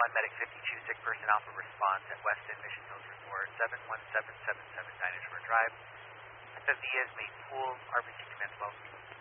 Medic 52, sick person Alpha response at Weston Mission Hills Resort, 71777 Dinosaur Drive. FFV is main pool, RBC commence well.